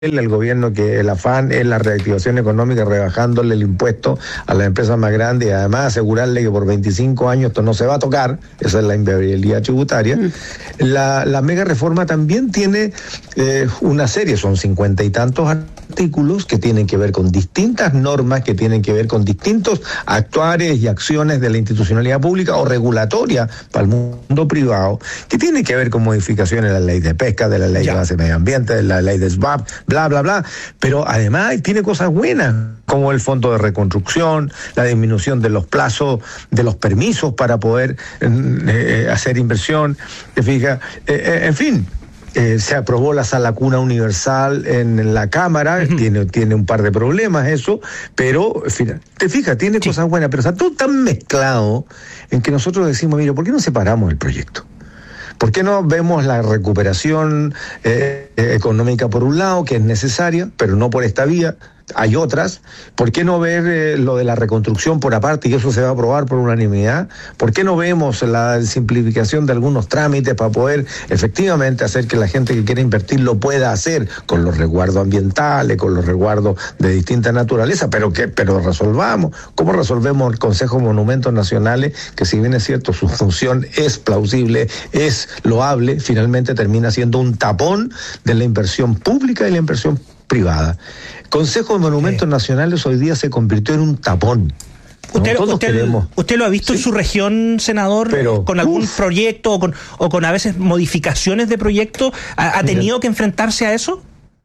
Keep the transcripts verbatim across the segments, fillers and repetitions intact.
el gobierno que el afán es la reactivación económica, rebajándole el impuesto a las empresas más grandes y además asegurarle que por veinticinco años esto no se va a tocar, esa es la inviabilidad tributaria. Mm. La, la mega reforma también tiene eh, una serie, son cincuenta y tantos artículos que tienen que ver con distintas normas, que tienen que ver con distintos actuares y acciones de la institucionalidad pública o regulatoria para el mundo privado, que tienen que ver con modificaciones de la ley de pesca, de la ley ya. de base de medio ambiente, de la ley de S B A P, bla, bla, bla, pero además tiene cosas buenas, como el fondo de reconstrucción, la disminución de los plazos, de los permisos para poder eh, hacer inversión, ¿te fijas? Eh, eh, en fin, eh, se aprobó la sala cuna universal en, en la Cámara, uh-huh. tiene, tiene un par de problemas eso, pero te fijas, tiene sí. cosas buenas, pero está todo tan mezclado en que nosotros decimos, mira, ¿por qué no separamos el proyecto? ¿Por qué no vemos la recuperación eh, económica por un lado, que es necesaria, pero no por esta vía? Hay otras. ¿Por qué no ver eh, lo de la reconstrucción por aparte y eso se va a aprobar por unanimidad? ¿Por qué no vemos la simplificación de algunos trámites para poder efectivamente hacer que la gente que quiera invertir lo pueda hacer con los resguardos ambientales, con los resguardos de distinta naturaleza, pero que pero resolvamos? ¿Cómo resolvemos el Consejo de Monumentos Nacionales, que si bien es cierto su función es plausible, es loable, finalmente termina siendo un tapón de la inversión pública y la inversión privada? Consejo de Monumentos sí. Nacionales hoy día se convirtió en un tapón. ¿Usted, ¿no? usted, queremos... ¿Usted lo ha visto sí. en su región, senador, Pero, con algún uf. proyecto o con, o con a veces modificaciones de proyecto? ¿Ha, ha tenido que enfrentarse a eso?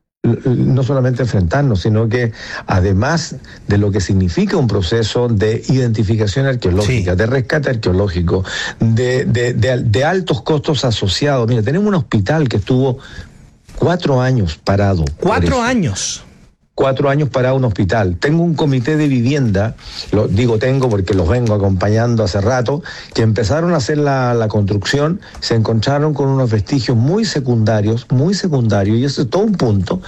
No solamente enfrentarnos, sino que además de lo que significa un proceso de identificación arqueológica, sí. de rescate arqueológico, de, de, de, de altos costos asociados. Mira, tenemos un hospital que estuvo cuatro años parado. ¿Cuatro años? Cuatro años para un hospital. Tengo un comité de vivienda, lo digo tengo porque los vengo acompañando hace rato, que empezaron a hacer la, la construcción, se encontraron con unos vestigios muy secundarios, muy secundarios, y eso es todo un punto.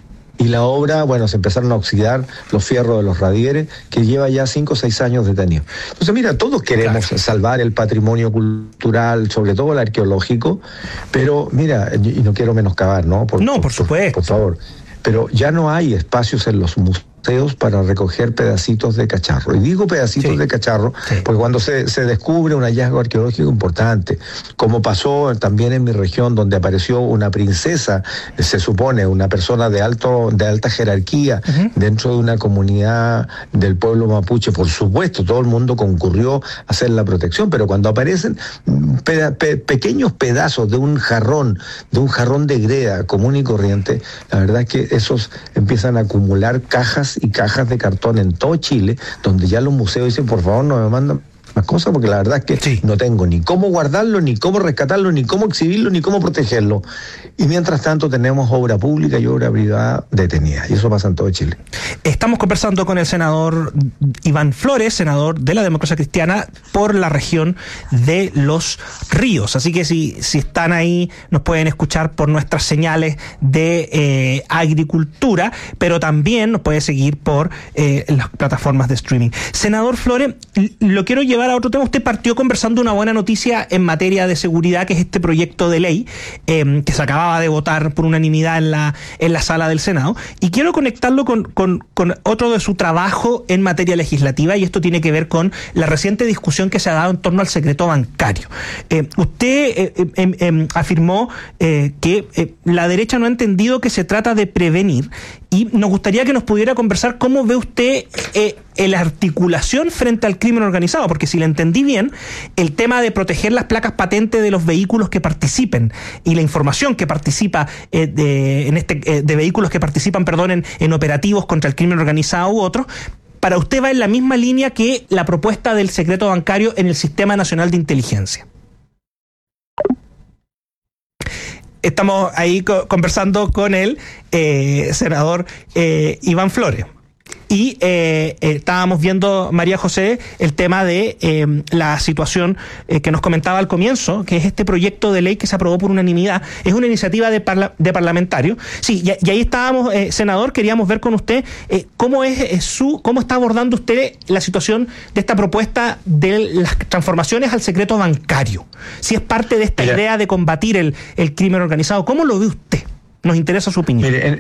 Y la obra, bueno, se empezaron a oxidar los fierros de los radieres, que lleva ya cinco o seis años detenido. Entonces, mira, todos queremos claro. salvar el patrimonio cultural, sobre todo el arqueológico, pero mira, y no quiero menoscabar, ¿no? Por, no, por, por supuesto. Por, por favor. Pero ya no hay espacios en los museos para recoger pedacitos de cacharro. Y digo pedacitos sí. de cacharro sí. porque cuando se, se descubre un hallazgo arqueológico importante, como pasó también en mi región, donde apareció una princesa, se supone, una persona de alto de alta jerarquía uh-huh. dentro de una comunidad del pueblo mapuche, por supuesto, todo el mundo concurrió a hacer la protección, pero cuando aparecen peda- pe- pequeños pedazos de un jarrón, de un jarrón de greda común y corriente, la verdad es que esos empiezan a acumular cajas y cajas de cartón en todo Chile, donde ya los museos dicen, por favor, no me mandan más cosas, porque la verdad es que sí. no tengo ni cómo guardarlo, ni cómo rescatarlo, ni cómo exhibirlo, ni cómo protegerlo. Y mientras tanto tenemos obra pública y obra privada detenida, y eso pasa en todo Chile. Estamos conversando con el senador Iván Flores, senador de la Democracia Cristiana por la región de Los Ríos. Así que si, si están ahí, nos pueden escuchar por nuestras señales de eh, agricultura, pero también nos puede seguir por eh, las plataformas de streaming. Senador Flores, lo quiero llevar a otro tema. Usted partió conversando una buena noticia en materia de seguridad, que es este proyecto de ley eh, que se acababa de votar por unanimidad en la en la sala del Senado, y quiero conectarlo con, con, con otro de su trabajo en materia legislativa, y esto tiene que ver con la reciente discusión que se ha dado en torno al secreto bancario. Eh, usted eh, eh, eh, afirmó eh, que eh, la derecha no ha entendido que se trata de prevenir, y nos gustaría que nos pudiera conversar cómo ve usted eh, la articulación frente al crimen organizado, porque si le entendí bien, el tema de proteger las placas patentes de los vehículos que participen y la información que participa eh, de, en este, eh, de vehículos que participan, perdón, en, en operativos contra el crimen organizado u otros, para usted va en la misma línea que la propuesta del secreto bancario en el Sistema Nacional de Inteligencia. Estamos ahí co- conversando con el eh, senador eh, Iván Flores. Y eh, eh, estábamos viendo, María José, el tema de eh, la situación eh, que nos comentaba al comienzo, que es este proyecto de ley que se aprobó por unanimidad. Es una iniciativa de, parla- de parlamentarios. Sí, y, y ahí estábamos, eh, senador, queríamos ver con usted eh, cómo es eh, su, cómo está abordando usted la situación de esta propuesta de las transformaciones al secreto bancario. Si es parte de esta Mira, idea de combatir el, el crimen organizado, ¿cómo lo ve usted? Nos interesa su opinión. Mire, en...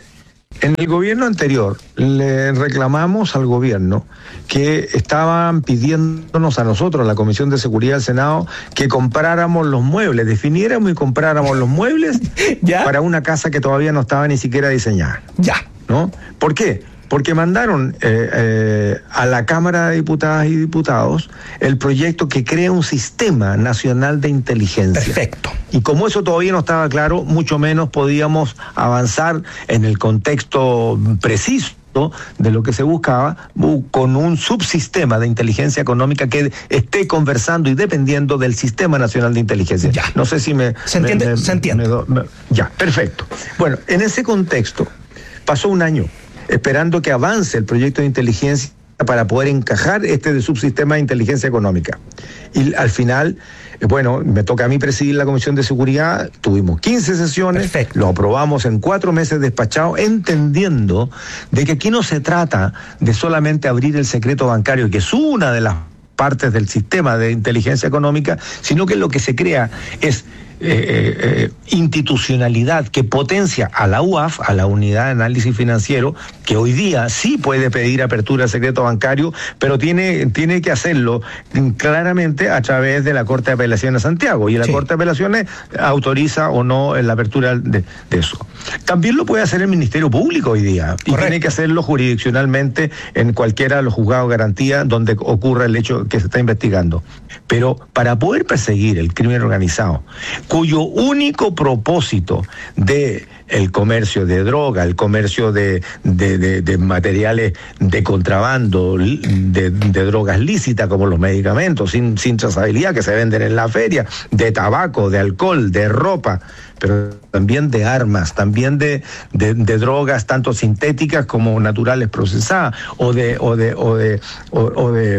En el gobierno anterior le reclamamos al gobierno que estaban pidiéndonos a nosotros, a la Comisión de Seguridad del Senado, que compráramos los muebles, definiéramos y compráramos los muebles ¿Ya? para una casa que todavía no estaba ni siquiera diseñada. Ya. ¿No? ¿Por qué? Porque mandaron eh, eh, a la Cámara de Diputadas y Diputados el proyecto que crea un sistema nacional de inteligencia. Perfecto. Y como eso todavía no estaba claro, mucho menos podíamos avanzar en el contexto preciso de lo que se buscaba, con un subsistema de inteligencia económica que esté conversando y dependiendo del Sistema Nacional de Inteligencia. Ya. No sé si me... ¿Se entiende? Me, me, se entiende. Me, me, ya, perfecto. Bueno, en ese contexto pasó un año esperando que avance el proyecto de inteligencia para poder encajar este de subsistema de inteligencia económica. Y al final, bueno, me toca a mí presidir la Comisión de Seguridad, tuvimos quince sesiones, Perfecto. Lo aprobamos en cuatro meses despachado, entendiendo de que aquí no se trata de solamente abrir el secreto bancario, que es una de las partes del sistema de inteligencia económica, sino que lo que se crea es Eh, eh, institucionalidad que potencia a la U A F, a la Unidad de Análisis Financiero, que hoy día sí puede pedir apertura al secreto bancario, pero tiene, tiene que hacerlo claramente a través de la Corte de Apelaciones de Santiago, y la sí. Corte de Apelaciones autoriza o no la apertura de, de eso. También lo puede hacer el Ministerio Público hoy día, y Correcto. Tiene que hacerlo jurisdiccionalmente en cualquiera de los juzgados de garantía donde ocurra el hecho que se está investigando. Pero para poder perseguir el crimen organizado, cuyo único propósito de el comercio de droga, el comercio de, de, de, de materiales de contrabando, de, de drogas lícitas como los medicamentos sin, sin trazabilidad que se venden en la feria, de tabaco, de alcohol, de ropa, pero también de armas, también de, de, de drogas tanto sintéticas como naturales procesadas, o de, o de, o de, o, o de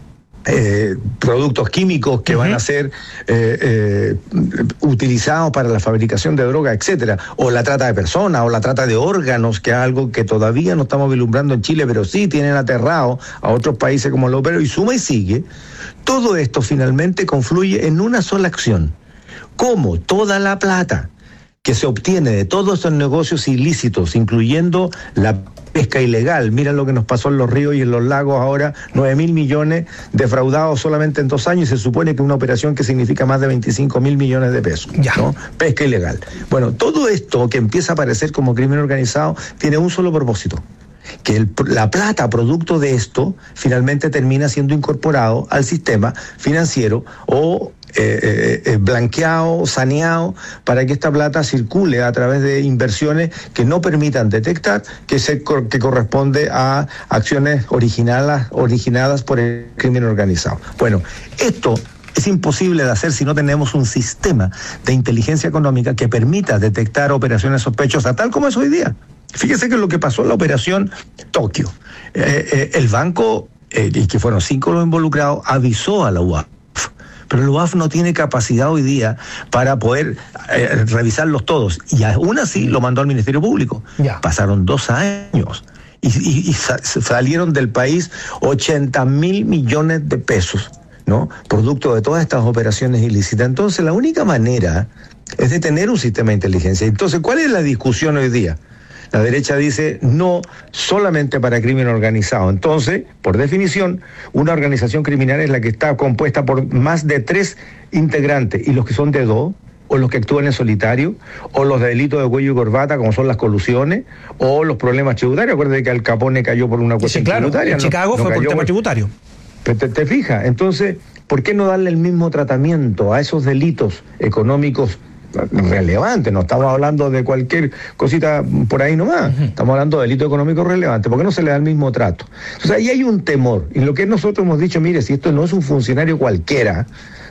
Eh, productos químicos que uh-huh. van a ser eh, eh, utilizados para la fabricación de droga, etcétera, o la trata de personas, o la trata de órganos, que es algo que todavía no estamos vislumbrando en Chile, pero sí tienen aterrado a otros países como los Perú, y suma y sigue. Todo esto finalmente confluye en una sola acción: cómo toda la plata que se obtiene de todos estos negocios ilícitos, incluyendo la pesca ilegal, mira lo que nos pasó en los ríos y en los lagos ahora, nueve mil millones defraudados solamente en dos años, y se supone que una operación que significa más de veinticinco mil millones de pesos, ya. ¿no? Pesca ilegal. Bueno, todo esto que empieza a aparecer como crimen organizado tiene un solo propósito: que el, la plata producto de esto finalmente termina siendo incorporado al sistema financiero o eh, eh, eh, blanqueado, saneado, para que esta plata circule a través de inversiones que no permitan detectar que se que corresponde a acciones originales, originadas por el crimen organizado. Bueno, esto es imposible de hacer si no tenemos un sistema de inteligencia económica que permita detectar operaciones sospechosas, tal como es hoy día. Fíjese que lo que pasó en la operación Tokio, eh, eh, el banco, eh, y que fueron cinco los involucrados, avisó a la U A F, pero la U A F no tiene capacidad hoy día para poder eh, revisarlos todos, y aún así lo mandó al Ministerio Público. Ya. Pasaron dos años y, y, y salieron del país ochenta mil millones de pesos, ¿no? Producto de todas estas operaciones ilícitas. Entonces, la única manera es de tener un sistema de inteligencia. Entonces, ¿cuál es la discusión hoy día? La derecha dice no solamente para crimen organizado. Entonces, por definición, una organización criminal es la que está compuesta por más de tres integrantes, y los que son de dos, o los que actúan en solitario, o los de delitos de cuello y corbata, como son las colusiones, o los problemas tributarios. Acuérdate que Al Capone cayó por una cuestión sí, claro, tributaria. En no, Chicago no fue por tema por... tributario. Te, te, te fijas, entonces, ¿por qué no darle el mismo tratamiento a esos delitos económicos relevante? No estamos hablando de cualquier cosita por ahí nomás, uh-huh. Estamos hablando de delito económico relevante. ¿Por qué no se le da el mismo trato? Entonces ahí hay un temor, y lo que nosotros hemos dicho: mire, si esto no es un funcionario cualquiera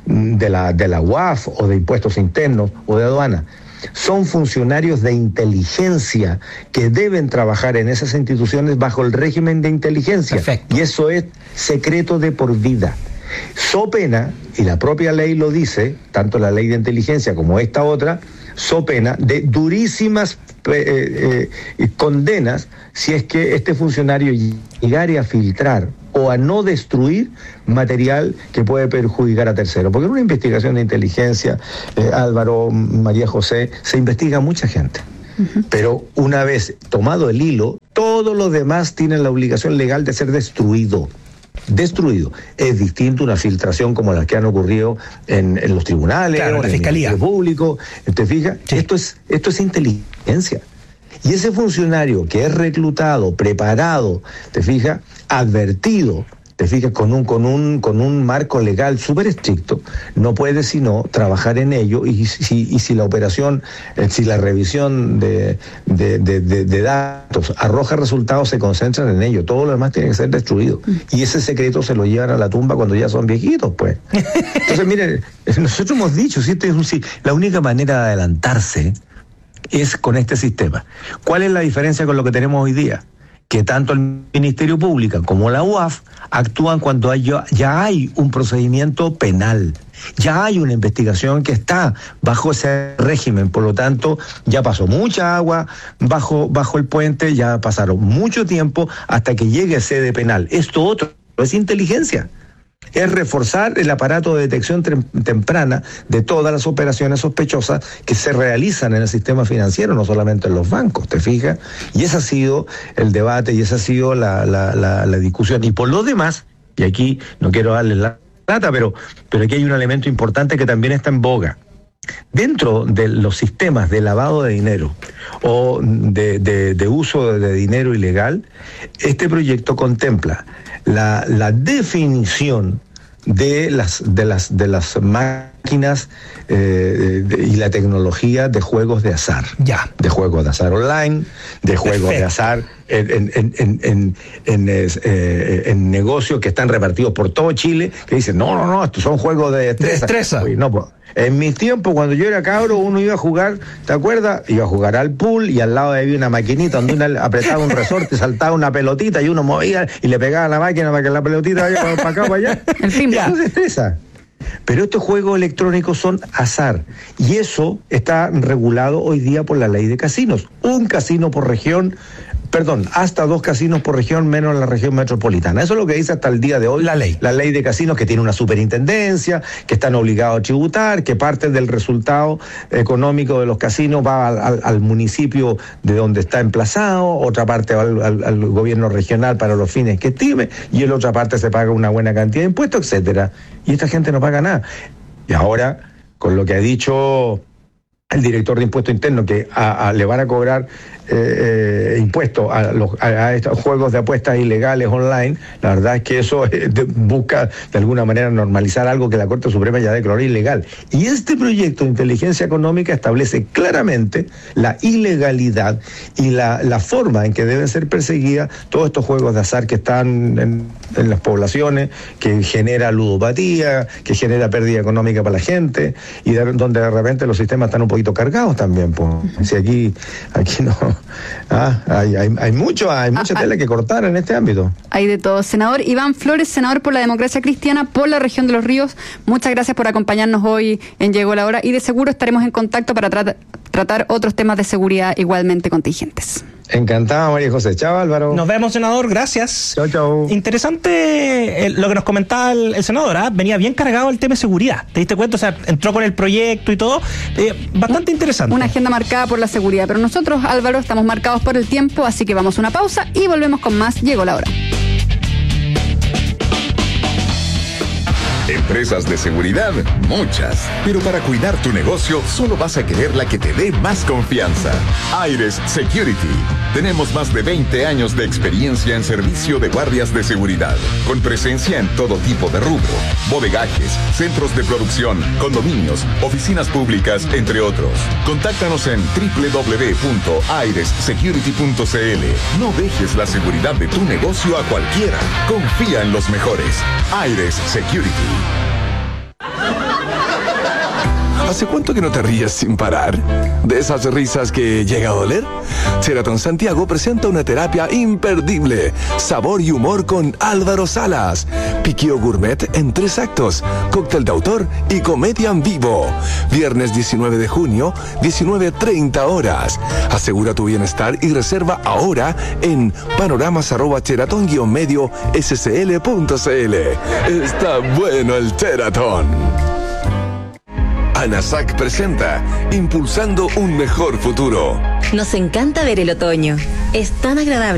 de la, de la U A F o de impuestos internos o de aduana, son funcionarios de inteligencia que deben trabajar en esas instituciones bajo el régimen de inteligencia. Perfecto. Y eso es secreto de por vida. So pena, y la propia ley lo dice, tanto la ley de inteligencia como esta otra, so pena de durísimas eh, eh, condenas si es que este funcionario llegara a filtrar o a no destruir material que puede perjudicar a terceros. Porque en una investigación de inteligencia, eh, Álvaro, María José, se investiga a mucha gente. Uh-huh. Pero una vez tomado el hilo, todos los demás tienen la obligación legal de ser destruido. Destruido. Es distinto una filtración como las que han ocurrido en, en los tribunales, claro, o en la fiscalía. el público. ¿Te fijas? Sí. Esto es, esto es inteligencia. Y ese funcionario que es reclutado, preparado, te fijas, advertido, te fijas, con un, con un, con un marco legal súper estricto, no puede sino trabajar en ello, y si, y si la operación, eh, si la revisión de, de, de, de, de datos arroja resultados, se concentran en ello. Todo lo demás tiene que ser destruido. Y ese secreto se lo llevan a la tumba cuando ya son viejitos, pues. Entonces, miren, nosotros hemos dicho, si este es un, si, la única manera de adelantarse es con este sistema. ¿Cuál es la diferencia con lo que tenemos hoy día? Que tanto el Ministerio Público como la U A F actúan cuando hay, ya hay un procedimiento penal, ya hay una investigación que está bajo ese régimen. Por lo tanto, ya pasó mucha agua bajo, bajo el puente, ya pasaron mucho tiempo hasta que llegue sede penal. Esto otro es inteligencia. Es reforzar el aparato de detección temprana de todas las operaciones sospechosas que se realizan en el sistema financiero, no solamente en los bancos, ¿te fijas? Y ese ha sido el debate y esa ha sido la, la, la, la discusión. Y por lo demás, y aquí no quiero darles la plata, pero, pero aquí hay un elemento importante que también está en boga. Dentro de los sistemas de lavado de dinero o de, de, de uso de dinero ilegal, este proyecto contempla la, la definición de las, de las, de las máquinas eh, de, y la tecnología de juegos de azar. Ya. De juegos de azar online, de juegos Perfecto. de azar en, en, en, en, en, en, eh, en negocios que están repartidos por todo Chile, que dicen, no, no, no, estos son juegos de destreza. De destreza. Oye, no, pues, en mis tiempos, cuando yo era cabro, uno iba a jugar, ¿te acuerdas? Iba a jugar al pool y al lado había una maquinita donde uno apretaba un resorte, saltaba una pelotita y uno movía y le pegaba a la máquina para que la pelotita vaya para acá o para allá. El fin, eso es destreza. Pero estos juegos electrónicos son azar, y eso está regulado hoy día por la ley de casinos. Un casino por región, perdón, hasta dos casinos por región, menos la región metropolitana. Eso es lo que dice hasta el día de hoy la ley. La ley de casinos, que tiene una superintendencia, que están obligados a tributar, que parte del resultado económico de los casinos va al, al, al municipio de donde está emplazado, otra parte va al, al, al gobierno regional para los fines que estime, y en la otra parte se paga una buena cantidad de impuestos, etcétera. Y esta gente no paga nada. Y ahora, con lo que ha dicho el director de Impuesto Interno, que a, a, le van a cobrar eh, eh, impuestos a, los, a, a estos juegos de apuestas ilegales online, la verdad es que eso eh, de, busca de alguna manera normalizar algo que la Corte Suprema ya declaró ilegal. Y este proyecto de inteligencia económica establece claramente la ilegalidad y la, la forma en que deben ser perseguidas todos estos juegos de azar que están en, en las poblaciones, que genera ludopatía, que genera pérdida económica para la gente, y de, donde de repente los sistemas están un poquito cargados también. Pues. Si aquí, aquí no... Ah, hay, hay, hay mucho, hay mucha ah, tela que cortar en este ámbito. Hay de todo. Senador Iván Flores, senador por la Democracia Cristiana por la región de Los Ríos, muchas gracias por acompañarnos hoy en Llegó la Hora, y de seguro estaremos en contacto para tra- tratar otros temas de seguridad igualmente contingentes. Encantado, María José. Chao, Álvaro. Nos vemos, senador. Gracias. Chao, chao. Interesante eh, lo que nos comentaba el, el senador. ¿eh? Venía bien cargado el tema de seguridad. ¿Te diste cuenta? O sea, entró con el proyecto y todo. Eh, bastante interesante. Una agenda marcada por la seguridad. Pero nosotros, Álvaro, estamos marcados por el tiempo, así que vamos a una pausa y volvemos con más Llegó la Hora. Empresas de seguridad, muchas. Pero para cuidar tu negocio, solo vas a querer la que te dé más confianza. Aires Security. Tenemos más de veinte años de experiencia en servicio de guardias de seguridad, con presencia en todo tipo de rubro: bodegajes, centros de producción, condominios, oficinas públicas, entre otros. Contáctanos en doble u doble u doble u punto aires security punto c l. No dejes la seguridad de tu negocio a cualquiera. Confía en los mejores. Aires Security. ¿Hace cuánto que no te ríes sin parar? ¿De esas risas que llega a doler? Sheraton Santiago presenta una terapia imperdible. Sabor y humor con Álvaro Salas. Piquío gourmet en tres actos. Cóctel de autor y comedia en vivo. Viernes diecinueve de junio, diecinueve treinta horas. Asegura tu bienestar y reserva ahora en panoramas arroba sheraton guion medio scl punto cl. Está bueno el Sheraton. ANASAC presenta Impulsando un mejor futuro. Nos encanta ver el otoño. Es tan agradable